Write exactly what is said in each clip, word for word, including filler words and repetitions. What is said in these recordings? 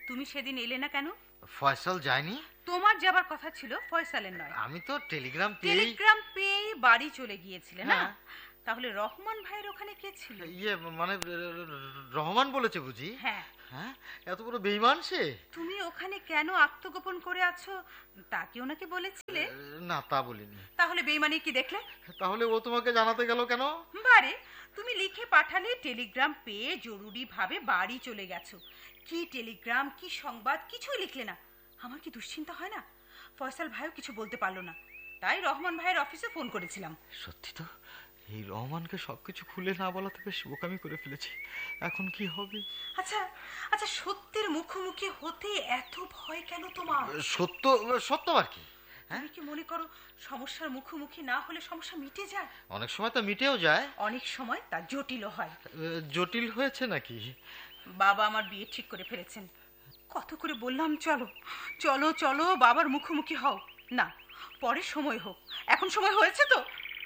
তুমি সেদিন এলে না কেন? ফয়সাল যায়নি? তোমার যাবার কথা ছিল, ফয়সালের নয়। আমি তো টেলিগ্রাম টেলিগ্রাম পেয়ে বাড়ি চলে গিয়েছিলে না? তাহলে রহমান ভাইয়ের ওখানে কে ছিল? ইয়ে মানে রহমান বলেছে বুঝি? হ্যাঁ। হ্যাঁ, এত বড় বেঈমান সে। তুমি ওখানে কেন আত্মগোপন করে আছো তা কি ওনাকে বলেছিলে? না, তা বলিনি। তাহলে বেঈমানি কি দেখলে? তাহলে ও তোমাকে জানাতে গেল কেন? বারে, তুমি লিখে পাঠালে টেলিগ্রাম পেয়ে জরুরি ভাবে বাড়ি চলে গেছো। কি টেলিগ্রাম, কি সংবাদ, কিছুই লিখলে না। আমার কি দুশ্চিন্তা হয় না? ফয়সাল ভাইও কিছু বলতে পারলো না, তাই রহমান ভাইয়ের অফিসে ফোন করেছিলাম। সত্যি তো, এই রহমানকে সবকিছু খুলে না বলাতে বেশ বোকামি করে ফেলেছি। এখন কি হবে? আচ্ছা আচ্ছা, সত্যের মুখোমুখি হতে এত ভয় কেন তোমার? সত্য সত্য আর কি? তুমি কি মনে করো সমস্যার মুখোমুখি না হলে সমস্যা মিটে যায়? অনেক সময় তো মিটেও যায়, অনেক সময় তা জটিলও হয়। জটিল হয়েছে নাকি? বাবা আমার বিয়ে ঠিক করে ফেলেছেন। কত করে বললাম চলো চলো চলো, বাবার মুখোমুখি হও। না, পরে সময় হোক, এখন সময় হয়েছে তো।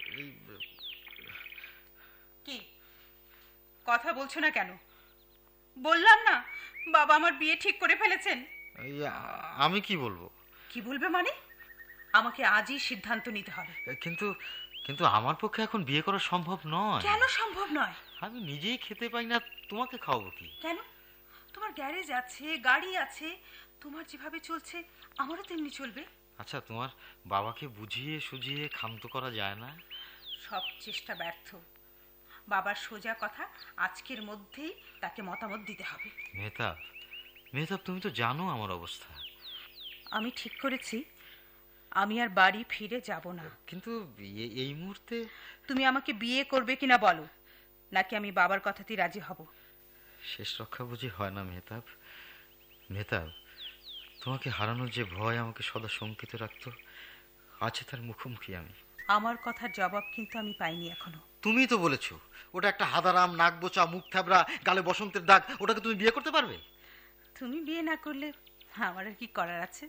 কি কথা বলছো না কেন? বললাম না বাবা আমার বিয়ে ঠিক করে ফেলেছেন। আমি কি বলবো? কি বলবে মানে? আমাকে আজই সিদ্ধান্ত নিতে হবে। কিন্তু কিন্তু আমার পক্ষে এখন বিয়ে করা সম্ভব নয়। কেন সম্ভব নয়? আমি নিজেই খেতে পাই না, তোমাকে খাওয়াবো কি? কেন? তোমার গ্যারেজ আছে, গাড়ি আছে, তোমার যেভাবে চলছে আমারও তেমনি চলবে। আচ্ছা, তোমার বাবাকে বুঝিয়ে সুঝিয়ে ক্ষান্ত করা যায় না? সব চেষ্টা ব্যর্থ। বাবার সোজা কথা, আজকের মধ্যেই তাকে মতামত দিতে হবে। মেহতাব, মেহতাব তুমি তো জানো আমার অবস্থা। আমি ঠিক করেছি আমি আর বাড়ি ফিরে যাব না। কিন্তু এই মুহূর্তে তুমি আমাকে বিয়ে করবে কিনা বলো, নাকি আমি বাবার কথাতেই রাজি হব? শেষ রক্ষা বুঝি হয় না মেহতাব? মেহতাব, তোমাকে হারানোর যে ভয় আমাকে সদা শঙ্কিত রাখতো, আছে তার মুখোমুখি আমি। আমার কথার জবাব কিন্তু আমি পাইনি এখনো। তুমি তো বলেছো ওটা একটা হাদারাম, নাক বোচা, মুখ থাবড়া, গালে বসন্তের দাগ, ওটাকে তুমি বিয়ে করতে পারবে? তুমি বিয়ে না করলে আমার আর কি করার আছে?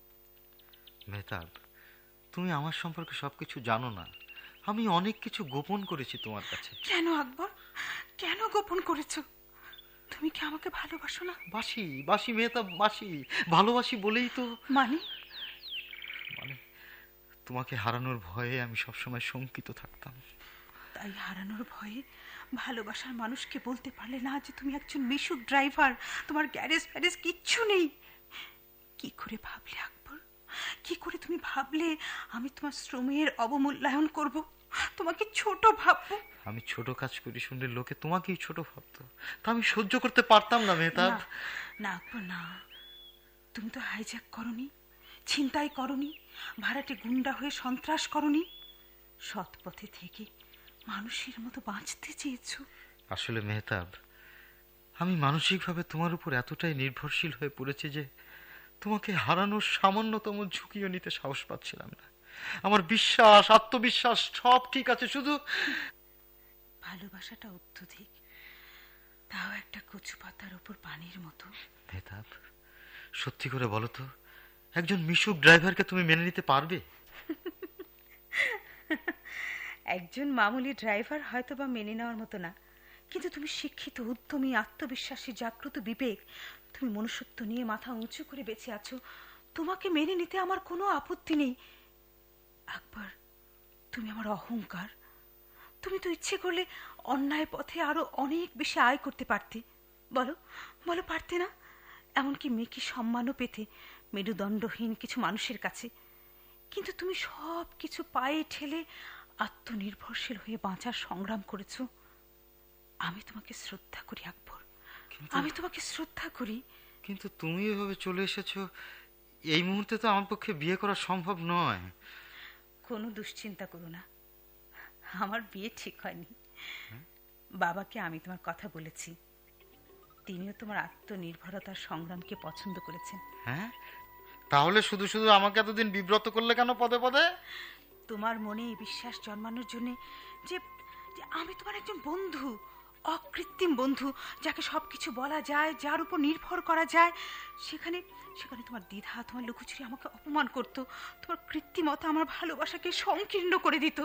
মেহতাব, তুমি আমার সম্পর্কে সবকিছু জানো না। আমি অনেক কিছু গোপন করেছি তোমার কাছে। কেন আকবর, কেন গোপন করেছো? তুমি কি আমাকে ভালোবাসো না? বাসি বাসি মেহতাব, বাসি, ভালোবাসি বলেই তো। মানে? মানে তোমাকে হারানোর ভয়ে আমি সবসময় শঙ্কিত থাকতাম। তাই হারানোর ভয়ে ভালোবাসার মানুষকে বলতে পারলে না যে তুমি একজন মিশুক ড্রাইভার, তোমার গ্যারেজ ফ্যারেজ কিচ্ছু নেই? কি করে ভাবলে আকবর, কি করে তুমি ভাবলে আমি তোমার শ্রমের অবমূল্যায়ন করব, তোমাকে ছোট ভাববো? আমি ছোট কাজ করি শুনলে লোকে তোমাকেই ছোট ভাবতো, তা আমি সহ্য করতে পারতাম না মেহতাব। না আকবর না, তুমি তো হাইজ্যাক করনি, ছিনতাই করনি, ভাড়াটে গুন্ডা হয়ে সন্ত্রাস করনি, সৎ পথে থেকে মানুষের মতো বাঁচতে চেয়েছো। আসলে মেহতাব, আমি মানসিকভাবে তোমার উপর এতটাই নির্ভরশীল হয়ে পড়েছি যে তোমাকে হারানোর সামান্যতম ঝুঁকিও নিতে সাহস পাচ্ছিলাম না। আমার বিশ্বাস, আত্মবিশ্বাস সব ঠিক আছে, শুধু ভালোবাসাটা অত্যধিক, তাও একটা কচু পাতার উপর পানির মতো। মেহতাব, সত্যি করে বলো তো, একজন মিশুক ড্রাইভারকে তুমি মেনে নিতে পারবে? একজন মামুলি ড্রাইভার হয়তো বা মেনে নেওয়ার মতো না, কিন্তু তুমি শিক্ষিত, উদ্যমী, আত্মবিশ্বাসী, জাগ্রত বিবেক, তুমি মনুষ্যত্ব নিয়ে মাথা উঁচু করে বেঁচে আছো, তোমাকে মেনে নিতে আমার কোনো আপত্তি নেই। আকবর, তুমি আমার অহংকার। তুমি তো ইচ্ছে করলে অন্যায় পথে আরো অনেক বেশি আয় করতে পারতে। বলো বলো, পারতে না? এমনকি মেয়েকে সম্মানও পেতে মেরুদণ্ডহীন কিছু মানুষের কাছে। কিন্তু তুমি সব কিছু পায়ে ঠেলে আত্মনির্ভরশীল হয়ে বাঁচার সংগ্রাম করেছো। আমি তোমাকে শ্রদ্ধা করি আকবর, আমি তোমাকে শ্রদ্ধা করি। কিন্তু তুমি এভাবে চলে এসেছো, এই মুহূর্তে তো আমার পক্ষে বিয়ে করা সম্ভব নয়। কোনো দুশ্চিন্তা করো না, আমার বিয়ে ঠিক হয়নি। বাবাকে আমি তোমার কথা বলেছি, তিনিও তোমার আত্মনির্ভরতার সংগ্রামকে পছন্দ করেছেন। হ্যাঁ, তাহলে শুধু শুধু আমাকে এতদিন বিব্রত করলে কেন পদে পদে? তোমার মনে এই বিশ্বাস জন্মানোর জন্য যে আমি তোমার একজন বন্ধু, অকৃত্রিম বন্ধু, যাকে সবকিছু বলা যায়, যার উপর নির্ভর করা যায়। সেখানে সেখানে তোমার দ্বিধা, তোমার লুকোচুরি আমাকে অপমান করতো, তোমার কৃত্রিমতা আমার ভালোবাসাকে সংকীর্ণ করে দিত।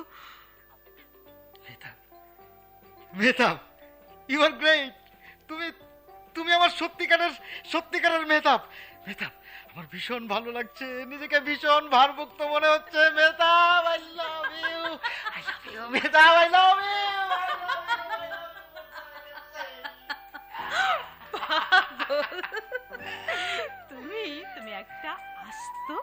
Mehtab, Mehtab, you are great. তুমি তুমি আমার সত্যিকারের সত্যিকারের মেহতাব। মেহতাব, আমার ভীষণ ভালো লাগছে, নিজেকে ভীষণ ভারমুক্ত মনে হচ্ছে। Mehtab, I love you, I love you Mehtab, I love you. তুমি তুমি একটা আস্ত